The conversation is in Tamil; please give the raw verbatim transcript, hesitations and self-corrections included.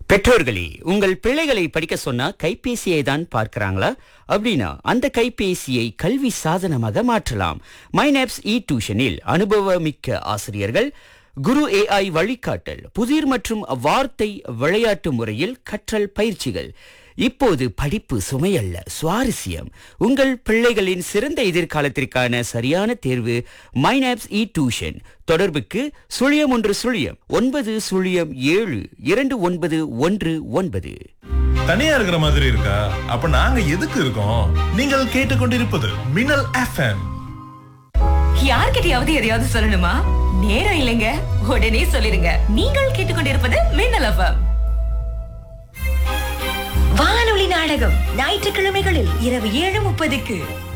பெற்றோர்களே, உங்கள் பிள்ளைகளை படிக்க சொன்னா கைபேசியை தான் பார்க்கறாங்களா? அப்படின்னா அந்த கைபேசியை கல்வி சாதனமாக மாற்றலாம். மைனாப்ஸ் இ டியூஷனில் அனுபவமிக்க ஆசிரியர்கள், குரு ஏஐ வழிகாட்டல், புதிர் மற்றும் வார்த்தை விளையாட்டு முறையில் கற்றல் பயிற்சிகள். இப்போது படிப்பு சுமையல்ல, சுவாரஸ்யம். உங்கள் பிள்ளைகளின் சிறந்த எதிர்காலத்திற்கான சரியான தேர்வு மைனாப்ஸ் இ டியூஷன். தொடர்புக்கு சுழியம் ஒன்று சுழியம் ஒன்பது சுழியம் ஏழு இரண்டு ஒன்பது ஒன்று ஒன்பது. தனியா இருக்கிற மாதிரி இருக்கா? அப்ப நாங்க எதுக்கு இருக்கோம்? நீங்கள் கேட்டுக்கொண்டிருப்பது மின்னல் எஃப்எம். யார்கிட்டயாவது எதையாவது சொல்லணுமா? நேரம் இல்லைங்க, உடனே சொல்லிருங்க. நீங்கள் கேட்டுக்கொண்டிருப்பது மின்னல் எஃப்எம். வானொலி நாடகம் ஞாயிற்றுக்கிழமைகளில் இரவு ஏழு முப்பதுக்கு